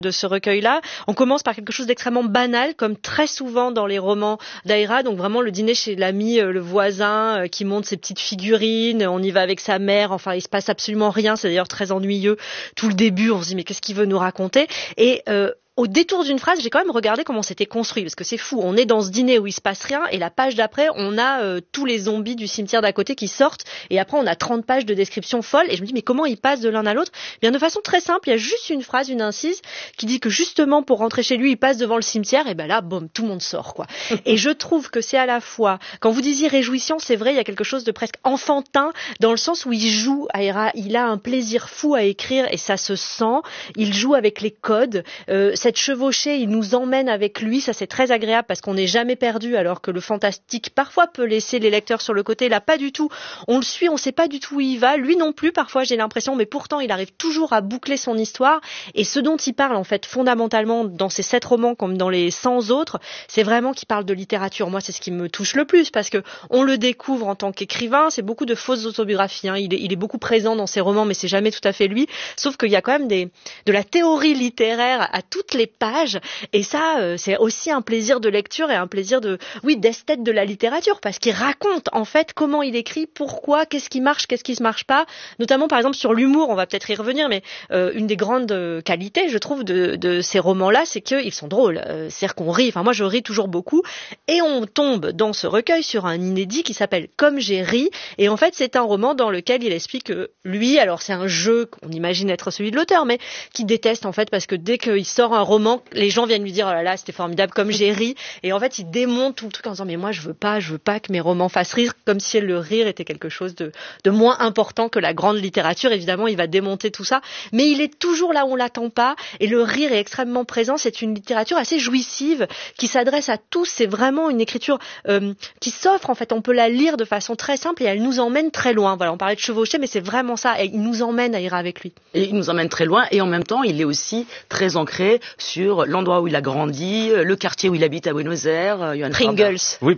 de ce recueil-là. On commence par quelque chose d'extrêmement banal, comme très souvent dans les romans d'Aira. Donc vraiment le dîner chez l'ami, le voisin qui monte ses petites figurines, on y va avec sa mère. Enfin, il se passe absolument rien. C'est d'ailleurs très ennuyeux. Tout le début, on se dit mais qu'est-ce qu'il veut nous raconter ? Et au détour d'une phrase, j'ai quand même regardé comment c'était construit, parce que c'est fou. On est dans ce dîner où il se passe rien, et la page d'après, on a tous les zombies du cimetière d'à côté qui sortent, et après on a 30 pages de description folle, et je me dis mais comment ils passent de l'un à l'autre ? Bien de façon très simple, il y a juste une phrase, une incise, qui dit que justement pour rentrer chez lui, il passe devant le cimetière, et ben là, boum, tout le monde sort, quoi. Et je trouve que c'est à la fois, quand vous disiez réjouissant, c'est vrai, il y a quelque chose de presque enfantin, dans le sens où il joue, Aira, il a un plaisir fou à écrire, et ça se sent, il joue avec les codes, cette chevauchée, il nous emmène avec lui, ça c'est très agréable parce qu'on n'est jamais perdu, alors que le fantastique parfois peut laisser les lecteurs sur le côté, là pas du tout, on le suit, on sait pas du tout où il va, lui non plus parfois j'ai l'impression, mais pourtant il arrive toujours à boucler son histoire, et ce dont il parle en fait fondamentalement dans ces 7 romans comme dans les 100 autres, c'est vraiment qu'il parle de littérature. Moi c'est ce qui me touche le plus, parce que on le découvre en tant qu'écrivain, c'est beaucoup de fausses autobiographies, hein. Il est beaucoup présent dans ses romans, mais c'est jamais tout à fait lui, sauf qu'il y a quand même de la théorie littéraire à toutes les pages, et ça c'est aussi un plaisir de lecture et un plaisir d'esthète de la littérature, parce qu'il raconte en fait comment il écrit, pourquoi, qu'est-ce qui marche, qu'est-ce qui se marche pas, notamment par exemple sur l'humour, on va peut-être y revenir, mais une des grandes qualités je trouve de ces romans-là, c'est qu'ils sont drôles, c'est-à-dire qu'on rit, enfin moi je ris toujours beaucoup, et on tombe dans ce recueil sur un inédit qui s'appelle Comme j'ai ri, et en fait c'est un roman dans lequel il explique que lui, alors c'est un jeu qu'on imagine être celui de l'auteur, mais qui déteste en fait, parce que dès qu'il sort un roman, les gens viennent lui dire oh là là c'était formidable comme j'ai ri, et en fait il démonte tout le truc en disant mais moi je veux pas que mes romans fassent rire, comme si le rire était quelque chose de moins important que la grande littérature. Évidemment il va démonter tout ça, mais il est toujours là où on l'attend pas, et le rire est extrêmement présent. C'est une littérature assez jouissive qui s'adresse à tous, c'est vraiment une écriture qui s'offre en fait, on peut la lire de façon très simple et elle nous emmène très loin. Voilà, on parlait de chevaucher, mais c'est vraiment ça, et il nous emmène à Aira avec lui. Et il nous emmène très loin, et en même temps il est aussi très ancré sur l'endroit où il a grandi, le quartier où il habite à Buenos Aires. Pringles. Oui,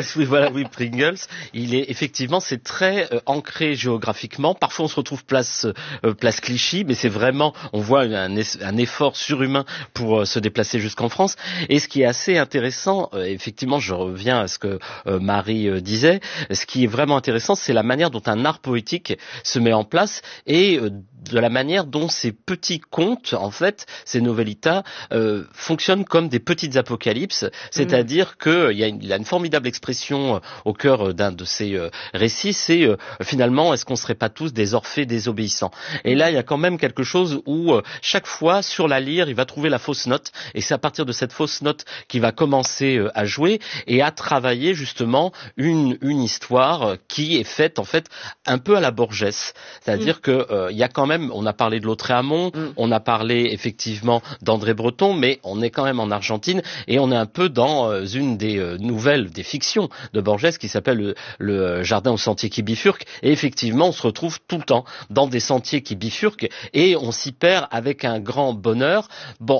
Pringles. Il est effectivement, c'est très ancré géographiquement. Parfois, on se retrouve place Clichy, mais c'est vraiment, on voit un effort surhumain pour se déplacer jusqu'en France. Et ce qui est assez intéressant, effectivement, je reviens à ce que Marie disait. Ce qui est vraiment intéressant, c'est la manière dont un art poétique se met en place, et de la manière dont ces petits contes, en fait, ces novellitas, fonctionnent comme des petites apocalypses, c'est-à-dire qu'il y a une formidable expression au cœur d'un de ces récits, c'est finalement, est-ce qu'on serait pas tous des Orphées désobéissants ? Et là, il y a quand même quelque chose où chaque fois, sur la lyre, il va trouver la fausse note, et c'est à partir de cette fausse note qu'il va commencer à jouer et à travailler justement une histoire qui est faite en fait un peu à la Borges, c'est-à-dire que il y a quand même, on a parlé de Lautréamont, on a parlé effectivement d'André Breton, mais on est quand même en Argentine, et on est un peu dans une des nouvelles, des fictions de Borges qui s'appelle le Jardin aux sentiers qui bifurquent, et effectivement on se retrouve tout le temps dans des sentiers qui bifurquent, et on s'y perd avec un grand bonheur. Bon,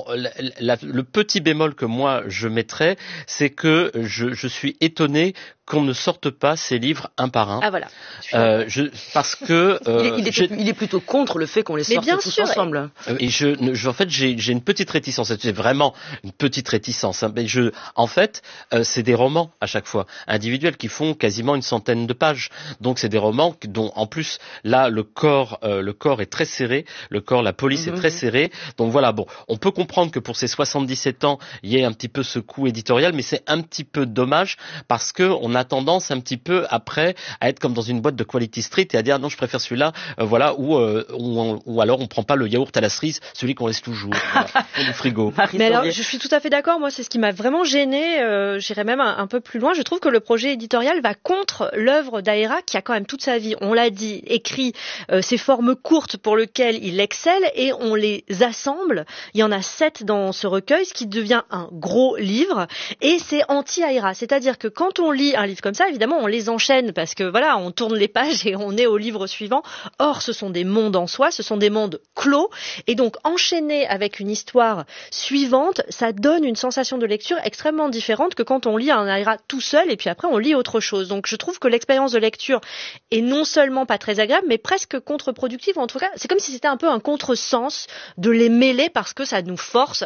le petit bémol que moi je mettrais, c'est que je suis étonné qu'on ne sorte pas ces livres un par un. Ah voilà. Parce que il est plutôt contre le fait qu'on les sorte tous ensemble. Et en fait, j'ai une petite réticence. C'est vraiment une petite réticence. Hein. Mais en fait, c'est des romans à chaque fois individuels qui font quasiment une centaine de pages. Donc c'est des romans dont en plus là le corps est très serré. La police est très serrée. Donc voilà. Bon, on peut comprendre que pour ces 77 ans, il y ait un petit peu ce coup éditorial, mais c'est un petit peu dommage parce que on a tendance un petit peu après à être comme dans une boîte de Quality Street et à dire non, je préfère celui-là, voilà, ou alors on prend pas le yaourt à la cerise, celui qu'on laisse toujours du frigo. Mais alors, je suis tout à fait d'accord. Moi, c'est ce qui m'a vraiment gênée. J'irais même un peu plus loin. Je trouve que le projet éditorial va contre l'œuvre d'Aira, qui a quand même toute sa vie, on l'a dit, écrit ces formes courtes pour lesquelles il excelle, et on les assemble. Il y en a 7 dans ce recueil, ce qui devient un gros livre, et c'est anti-Aira. C'est-à-dire que quand on lit un un livre comme ça, évidemment, on les enchaîne parce que voilà, on tourne les pages et on est au livre suivant. Or, ce sont des mondes en soi, ce sont des mondes clos, et donc enchaîner avec une histoire suivante, ça donne une sensation de lecture extrêmement différente que quand on lit un Aira tout seul et puis après on lit autre chose. Donc je trouve que l'expérience de lecture est non seulement pas très agréable, mais presque contre-productive. En tout cas, c'est comme si c'était un peu un contresens de les mêler parce que ça nous force